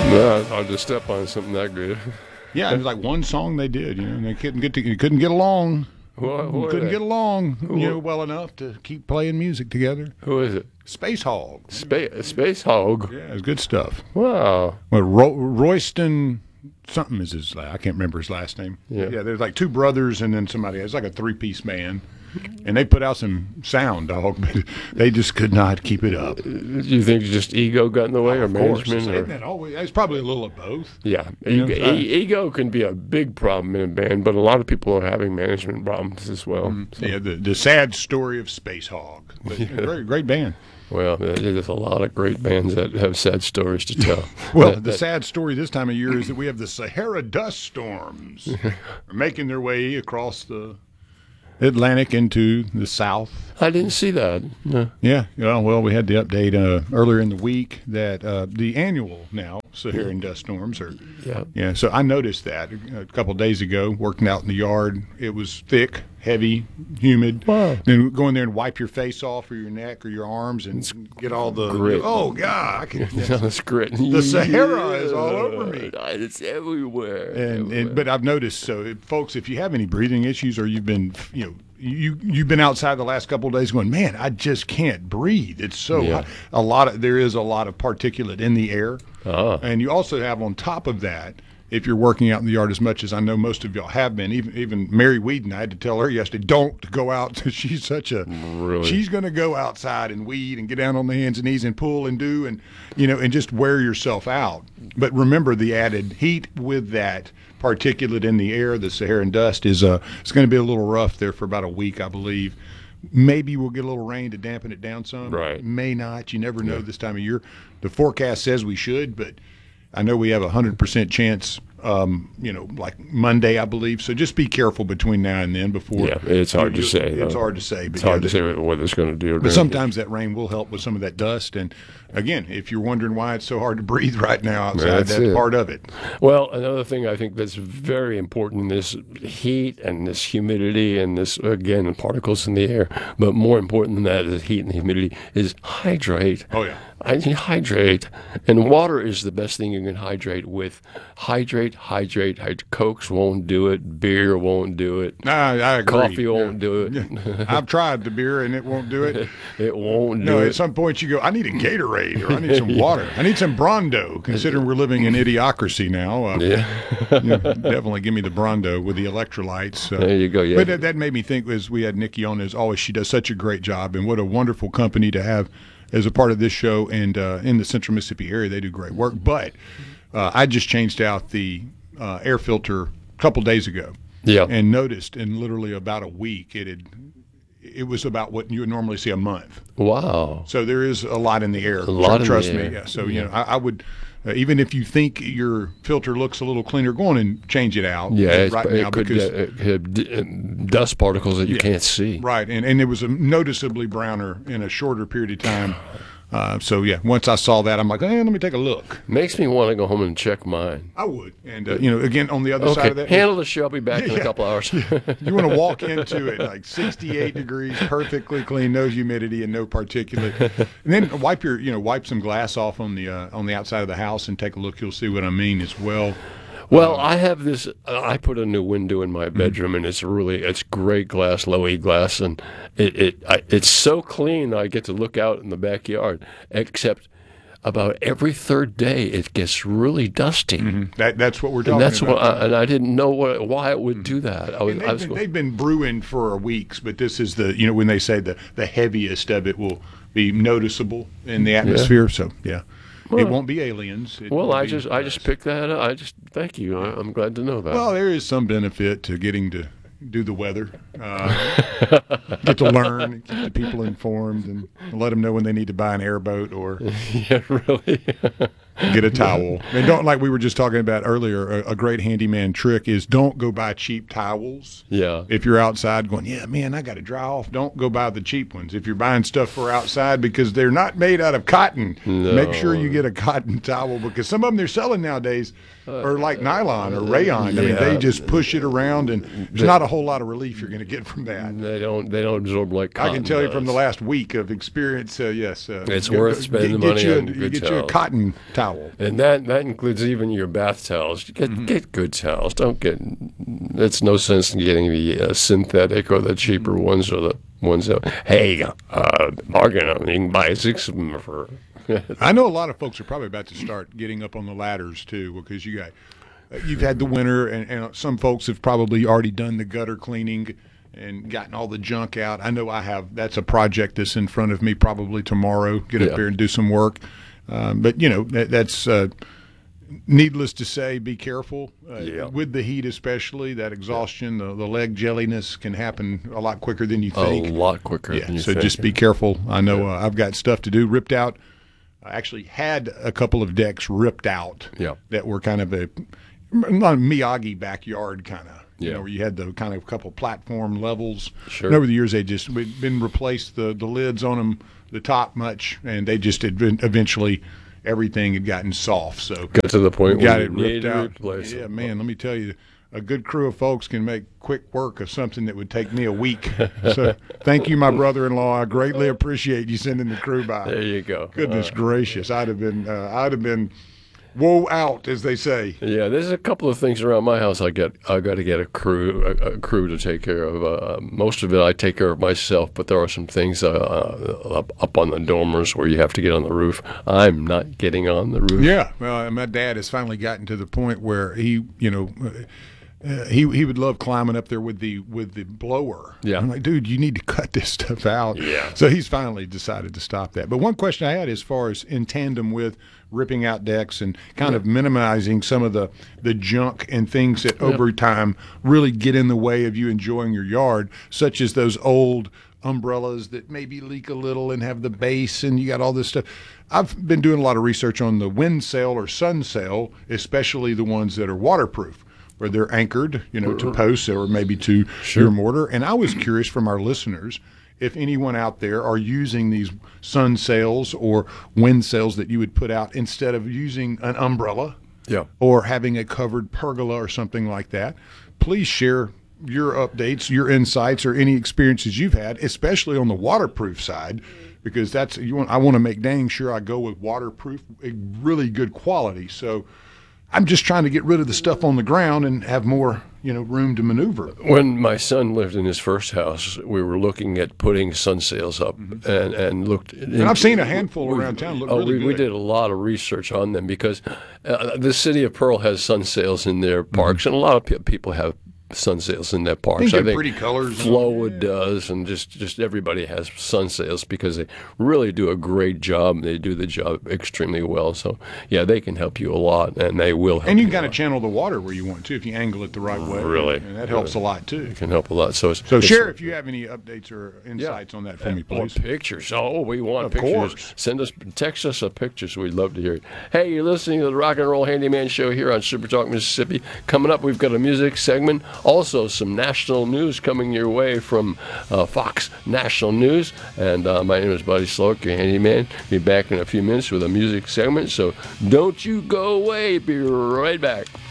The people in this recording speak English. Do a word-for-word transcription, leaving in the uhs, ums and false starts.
No, it's hard to step on something that good. Yeah, it was like one song they did, you know, and they couldn't get to, couldn't get along. What, what couldn't get along, Who, you know, well enough to keep playing music together. Who is it? Spacehog. Space Space Hog. Yeah, it's good stuff. Wow. Well, Ro- Royston something is his. I can't remember his last name. Yeah. Yeah. There's like two brothers and then somebody. It's like a three piece band, and they put out some sound, dog, but they just could not keep it up. Do you think just ego got in the way, or Of course, management? Or? Isn't that always, it's probably a little of both. Yeah, You know, ego, uh, e- ego can be a big problem in a band, but a lot of people are having management problems as well. So, Yeah, the the sad story of Spacehog. But Yeah. Great, great band. well, there's a lot of great bands that have sad stories to tell. Well, That- the that- sad story this time of year is that we have the Sahara dust storms making their way across the Atlantic into the south. I didn't see that. No. Yeah, yeah. Well, we had the update uh, earlier in the week that uh, the annual now Saharan dust storms are. Yeah. Yeah, so I noticed that a couple of days ago, working out in the yard. It was thick, heavy, humid. Wow. Then go in there and wipe your face off or your neck or your arms and get all the. grit. Oh God! I can, That's great. The Sahara is all over me. It's everywhere. And, everywhere. and but I've noticed, so if, folks, if you have any breathing issues or you've been, you know, you you've been outside the last couple of days going, man, I just can't breathe. It's so Yeah. hot. A lot of there is a lot of particulate in the air, Ah. and you also have on top of that. If you're working out in the yard as much as I know most of y'all have been, even even Mary Whedon, I had to tell her yesterday, don't go out. She's such a, Really? she's going to go outside and weed and get down on the hands and knees and pull and do and, you know, and just wear yourself out. But remember the added heat with that particulate in the air, the Saharan dust is uh, it's going to be a little rough there for about a week, I believe. Maybe we'll get a little rain to dampen it down some. Right. May not. You never know this time of year. The forecast says we should, but I know we have a hundred percent chance. Um, you know, like Monday, I believe. So just be careful between now and then. Before Yeah, it's hard to you- say, It's though. hard to say. But It's hard yeah, to say what it's going to do. But sometimes that rain will help with some of that dust. And again, if you're wondering why it's so hard to breathe right now outside, That's that's, it. part of it. Well, another thing I think that's very important in this heat and this humidity and this, again, particles in the air, but more important than that is heat and humidity, is hydrate. Oh, yeah. I hydrate. And water is the best thing you can hydrate with. Hydrate, hydrate, hydrate. Cokes won't do it. Beer won't do it. I, I agree. Coffee won't do it. I've tried the beer and it won't do it. It won't do No, it. at some point you go, I need a Gatorade or I need some water. I need some Brondo, considering we're living in idiocracy now. Uh, Yeah. you know, definitely give me the Brondo with the electrolytes. Uh, There you go. Yeah. But that, that made me think, as we had Nikki on, as always, she does such a great job, and what a wonderful company to have as a part of this show. And uh, in the Central Mississippi area, they do great work. But uh, I just changed out the uh, air filter a couple days ago. Yeah. And noticed in literally about a week, it had it was about what you would normally see a month. Wow. So there is a lot in the air. A lot in the Trust air. me. Yeah. So you know, I, I would. Uh, even if you think your filter looks a little cleaner, go on and change it out. Yeah, it's, right it now could because uh, it have d- uh, dust particles that you Yeah. can't see. right, and and it was a noticeably browner in a shorter period of time. Uh, so yeah, once I saw that, I'm like, hey, let me take a look. Makes me want to go home and check mine. I would, and uh, you know, again on the other side Okay, of that, handle the show. I'll be back in a Yeah. couple hours. you want to walk into it like sixty-eight degrees, perfectly clean, no humidity and no particulate, and then wipe your, you know, wipe some glass off on the uh, on the outside of the house and take a look. You'll see what I mean as well. Well, I have this. Uh, I put a new window in my bedroom, and it's really it's great glass, low E glass, and it it I, it's so clean. I get to look out in the backyard. Except about every third day, it gets really dusty, That that's what we're talking and that's about. what. I, and I didn't know what why it would do that. I was, And I they've, was been, going, they've been brewing for weeks, but this is the, you know, when they say the, the heaviest of it will be noticeable in the atmosphere. So, yeah, Well- it won't be aliens. It well, will I be just I us. just picked that up. I just thank you. I, I'm glad to know that. Well, there is some benefit to getting to do the weather, uh, get to learn, keep the people informed, and let them know when they need to buy an airboat or yeah, really. get a towel. And don't, like we were just talking about earlier, a, a great handyman trick is don't go buy cheap towels. yeah. If you're outside going, yeah, man, I got to dry off, don't go buy the cheap ones. If you're buying stuff for outside because they're not made out of cotton, make sure you get a cotton towel because some of them they're selling nowadays are like nylon or rayon. I mean, they yeah. just push it around, and there's not a whole lot of relief you're going to get from that. They don't. They don't absorb like I cotton can tell you from the does. last week of experience, uh, yes. Uh, It's go- worth go- spending the get money you a, on good Get you a towels. cotton towel. towel. And that that includes even your bath towels. Get mm-hmm. get good towels. Don't get. It's no sense in getting the uh, synthetic or the cheaper mm-hmm. ones or the ones that. Hey, uh, Morgan, you can buy six of them for. I know a lot of folks are probably about to start getting up on the ladders too, because you got you've had the winter, and, and some folks have probably already done the gutter cleaning and gotten all the junk out. I know I have. That's a project that's in front of me probably tomorrow. Get up yeah. there and do some work. Um, but, you know, that, that's uh, needless to say, be careful. Uh, yeah. With the heat especially, that exhaustion, the, the leg jelliness can happen a lot quicker than you think. A lot quicker yeah, than you so think. So just be careful. I know uh, I've got stuff to do. Ripped out. I actually had a couple of decks ripped out yeah. that were kind of a, not a Miyagi backyard kind of. You yeah. know, where you had the kind of couple platform levels. Sure. And over the years, they just been replaced the, the lids on them, the top much, and they just had been eventually everything had gotten soft. So got to the point got where it you ripped need to out. replace Yeah, it. man, let me tell you, a good crew of folks can make quick work of something that would take me a week. So thank you, my brother-in-law. I greatly appreciate you sending the crew by. There you go. Goodness uh, gracious, I'd have been, uh, I'd have been. Woe out, as they say. Yeah, there's a couple of things around my house. I get, I got to get a crew, a, a crew to take care of. Uh, most of it I take care of myself, but there are some things uh, up, up on the dormers where you have to get on the roof. I'm not getting on the roof. Yeah, well, my dad has finally gotten to the point where he, you know. Uh, he he would love climbing up there with the with the blower. Yeah, I'm like, dude, you need to cut this stuff out. Yeah. So he's finally decided to stop that. But one question I had, as far as in tandem with ripping out decks and kind yeah. of minimizing some of the the junk and things that over yeah. time really get in the way of you enjoying your yard, such as those old umbrellas that maybe leak a little and have the base, and you got all this stuff. I've been doing a lot of research on the wind sail or sun sail, especially the ones that are waterproof, where they're anchored, you know, to posts or maybe to sure. your mortar. And I was curious from our listeners if anyone out there are using these sun sails or wind sails that you would put out instead of using an umbrella yeah. or having a covered pergola or something like that. Please share your updates, your insights, or any experiences you've had, especially on the waterproof side, because that's you want. I want to make dang sure I go with waterproof, a really good quality. So I'm just trying to get rid of the stuff on the ground and have more, you know, room to maneuver. When my son lived in his first house, we were looking at putting sun sails up, mm-hmm. and, and looked. And I've seen a handful around town look oh, really we, good. we did a lot of research on them because uh, the city of Pearl has sun sails in their parks, mm-hmm. and a lot of pe- people have sun sails in their parks. I think, I think pretty colors. Flowood does, and just, just everybody has sun sails because they really do a great job. They do the job extremely well. So, yeah, they can help you a lot, and they will help you. And you can kind of channel the water where you want to if you angle it the right way. Really. And that helps really. a lot, too. It can help a lot. So, it's, so it's, share if you have any updates or insights yeah. on that for me, please. Or pictures. Oh, we want of pictures. Course. Send us, text us a pictures. We'd love to hear it. Hey, you're listening to the Rock and Roll Handyman Show here on Super Talk Mississippi. Coming up, we've got a music segment. Also, some national news coming your way from uh, Fox National News. And uh, my name is Buddy Slowick, your handyman. Be back in a few minutes with a music segment. So don't you go away. Be right back.